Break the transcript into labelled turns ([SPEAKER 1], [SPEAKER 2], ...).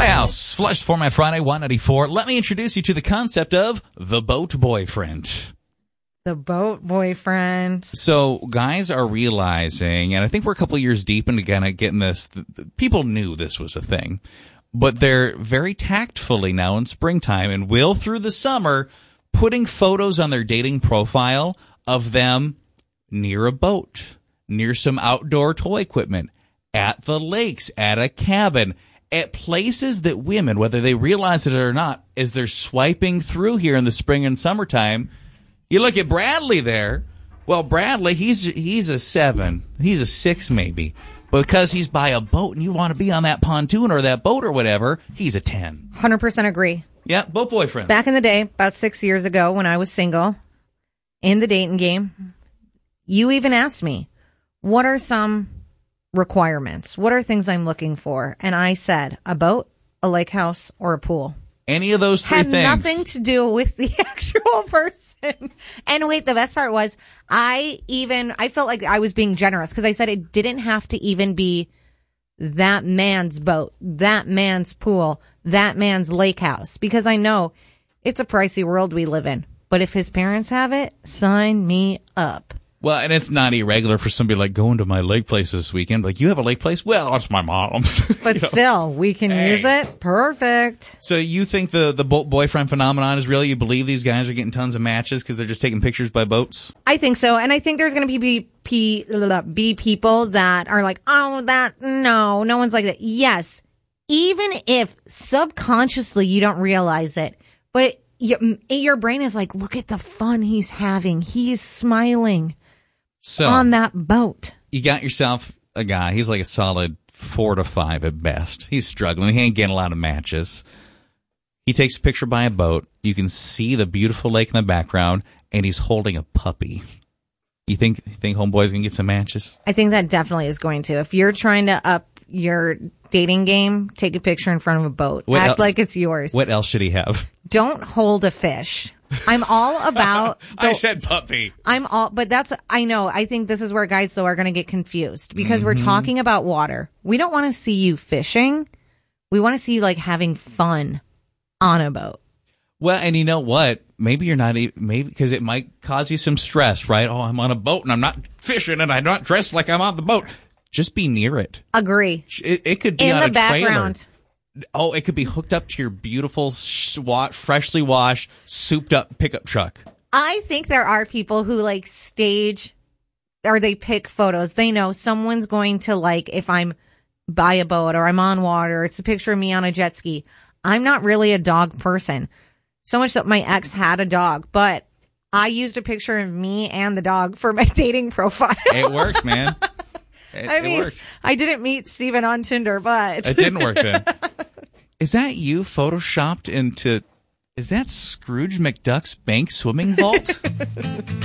[SPEAKER 1] House, Flush Format Friday, 194. Let me introduce you to the concept of the boat boyfriend.
[SPEAKER 2] The boat boyfriend.
[SPEAKER 1] So guys are realizing, and I think we're a couple years deep into kind of getting this, people knew this was a thing, but they're very tactfully now in springtime and will through the summer putting photos on their dating profile of them near a boat, near some outdoor toy equipment, at the lakes, at a cabin, at places that women, whether they realize it or not, as they're swiping through here in the spring and summertime. You look at Bradley there. Well, Bradley, he's a 7. He's a 6 maybe. But because he's by a boat and you want to be on that pontoon or that boat or whatever, he's a 10.
[SPEAKER 2] 100% agree.
[SPEAKER 1] Yeah, boat boyfriend.
[SPEAKER 2] Back in the day, about 6 years ago when I was single, in the dating game, you even asked me, what are some requirements? What are things I'm looking for? And I said, a boat, a lake house, or a pool.
[SPEAKER 1] Any of those three
[SPEAKER 2] had
[SPEAKER 1] things.
[SPEAKER 2] Nothing to do with the actual person. And wait, the best part was I felt like I was being generous because I said it didn't have to even be that man's boat, that man's pool, that man's lake house, because I know it's a pricey world we live in. But if his parents have it, sign me up.
[SPEAKER 1] Well, and it's not irregular for somebody like going to my lake place this weekend. Like, you have a lake place? Well, it's my mom's.
[SPEAKER 2] But still, we can use it. Perfect.
[SPEAKER 1] So you think the boat boyfriend phenomenon is real? You believe these guys are getting tons of matches because they're just taking pictures by boats?
[SPEAKER 2] I think so. And I think there's going to be people that are like, oh, no one's like that. Yes. Even if subconsciously you don't realize it, but your brain is like, look at the fun he's having. He's smiling. So, on that boat.
[SPEAKER 1] You got yourself a guy. He's like a solid 4 to 5 at best. He's struggling. He ain't getting a lot of matches. He takes a picture by a boat. You can see the beautiful lake in the background, and he's holding a puppy. You think homeboy's going to get some matches?
[SPEAKER 2] I think that definitely is going to. If you're trying to up your dating game, take a picture in front of a boat. Act like it's yours.
[SPEAKER 1] What else should he have?
[SPEAKER 2] Don't hold a fish. I'm all about.
[SPEAKER 1] I said puppy.
[SPEAKER 2] But I know. I think this is where guys though are going to get confused because we're talking about water. We don't want to see you fishing. We want to see you like having fun on a boat.
[SPEAKER 1] Well, and you know what? Maybe you're not. Maybe because it might cause you some stress, right? Oh, I'm on a boat and I'm not fishing and I'm not dressed like I'm on the boat. Just be near it.
[SPEAKER 2] Agree.
[SPEAKER 1] It could be
[SPEAKER 2] in
[SPEAKER 1] on
[SPEAKER 2] the
[SPEAKER 1] a
[SPEAKER 2] background.
[SPEAKER 1] Trailer. Oh, it could be hooked up to your beautiful, freshly washed, souped-up pickup truck.
[SPEAKER 2] I think there are people who, like, stage or they pick photos. They know someone's going to, like, if I'm by a boat or I'm on water, it's a picture of me on a jet ski. I'm not really a dog person. So much that my ex had a dog, but I used a picture of me and the dog for my dating profile.
[SPEAKER 1] It worked, man.
[SPEAKER 2] It worked. I didn't meet Steven on Tinder, but
[SPEAKER 1] it didn't work then. Is that you photoshopped into, is that Scrooge McDuck's bank swimming vault?